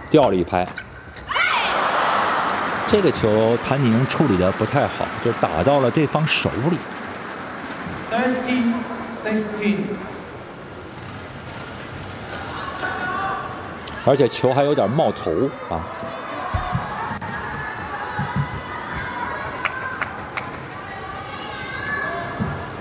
掉了一拍。这个球谭景英处理的不太好，就打到了对方手里。 13-16。 而且球还有点冒头啊。